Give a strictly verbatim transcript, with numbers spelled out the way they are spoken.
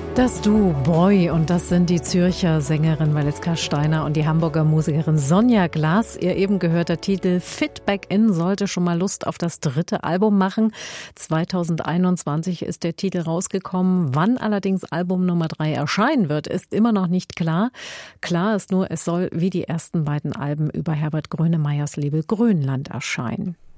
Das Du Boy, und das sind die Zürcher Sängerin Valeska Steiner und die Hamburger Musikerin Sonja Glass. Ihr eben gehörter Titel Fit Back In sollte schon mal Lust auf das dritte Album machen. zwanzig einundzwanzig ist der Titel rausgekommen. Wann allerdings Album Nummer drei erscheinen wird, ist immer noch nicht klar. Klar ist nur, es soll wie die ersten beiden Alben über Herbert Grönemeyers Label Grönland erscheinen.